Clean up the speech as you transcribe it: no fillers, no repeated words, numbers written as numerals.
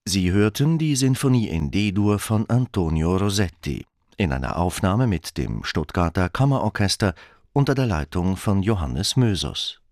Sie hörten die Sinfonie in D-Dur von Antonio Rossetti in einer Aufnahme mit dem Stuttgarter Kammerorchester unter der Leitung von Johannes Mösus.